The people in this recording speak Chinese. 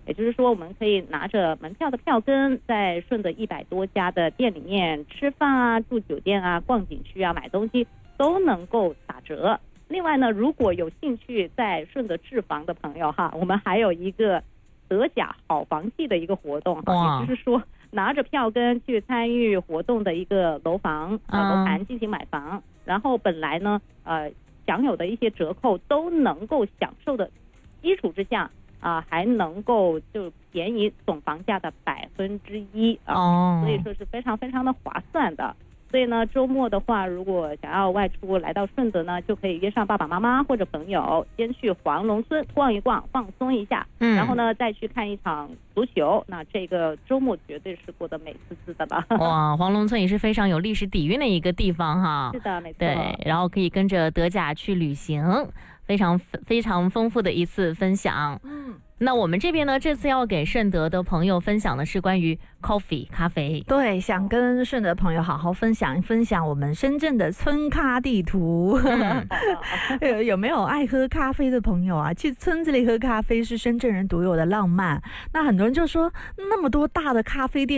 也就是说，我们可以拿着门票的票根，在顺德100多家的店里面吃饭啊、住酒店啊、逛景区啊、买东西都能够打折。另外呢，如果有兴趣在顺德置房的朋友哈，我们还有一个德甲好房季的一个活动哈，也就是说拿着票根去参与活动的一个楼盘进行买房，然后本来呢享有的一些折扣都能够享受的基础之下还能够就便宜总房价的1%所以说是非常非常的划算的。所以呢，周末的话，如果想要外出来到顺德呢，就可以约上爸爸妈妈或者朋友，先去黄龙村逛一逛，放松一下，然后呢再去看一场足球。那这个周末绝对是过得美滋滋的了。 哇，黄龙村也是非常有历史底蕴的一个地方哈。 是的，没错。 对，然后可以跟着德甲去旅行，非常非常丰富的一次分享。那我们这边呢，这次要给顺德的朋友分享的是关于 coffee 咖啡。 对，想跟顺德朋友好好分享我们深圳的村咖地图。有没有爱喝咖啡的朋友啊？去村子里喝咖啡是深圳人独有的浪漫。那很多人就说，那么多大的咖啡店